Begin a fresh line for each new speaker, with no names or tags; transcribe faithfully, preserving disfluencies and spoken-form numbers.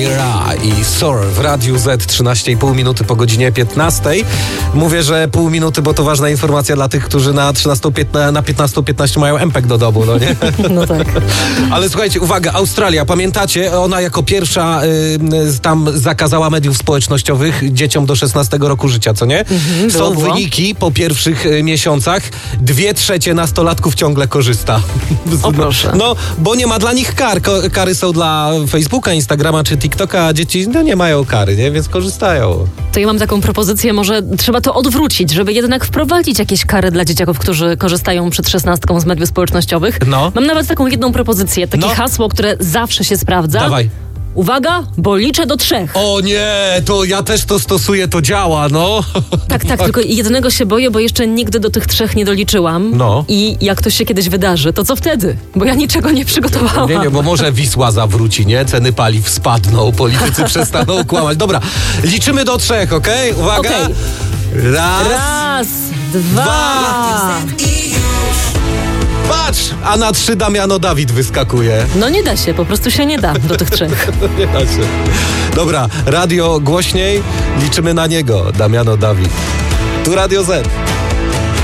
Ira i Soar w Radiu Z, trzynaście i pół minuty po godzinie piętnastej. Mówię, że pół minuty, bo to ważna informacja dla tych, którzy na trzynaście piętnaście mają M P E G do domu, no nie?
No tak.
Ale słuchajcie, uwaga, Australia, pamiętacie? Ona jako pierwsza y, tam zakazała mediów społecznościowych dzieciom do szesnastego roku życia, co nie?
Mhm,
Są
było.
wyniki po pierwszych y, miesiącach. Dwie trzecie nastolatków ciągle korzysta.
O proszę.
No, bo nie ma dla nich kar. Ko- kary są dla Facebooka, Instagrama czy TikToka, a dzieci no, nie mają kary, nie? Więc korzystają.
To ja mam taką propozycję, może trzeba to odwrócić, żeby jednak wprowadzić jakieś kary dla dzieciaków, którzy korzystają przed szesnastką z mediów społecznościowych.
No.
Mam nawet taką jedną propozycję, takie
No.
hasło, które zawsze się sprawdza.
Dawaj.
Uwaga, bo liczę do trzech.
O nie, to ja też to stosuję, to działa, no.
Tak, tak, tylko jednego się boję, bo jeszcze nigdy do tych trzech nie doliczyłam.
No.
I jak to się kiedyś wydarzy, to co wtedy? Bo ja niczego nie przygotowałam.
Nie, nie, bo może Wisła zawróci, nie? Ceny paliw spadną, politycy przestaną kłamać. Dobra, liczymy do trzech, okej? Okay? Uwaga.
Okej.
Raz,
Raz, dwa.
dwa. Patrz, a na trzy Damiano Dawid wyskakuje.
No nie da się, po prostu się nie da do tych trzech.
Nie da się. Dobra, radio głośniej, liczymy na niego, Damiano Dawid. Tu Radio Z.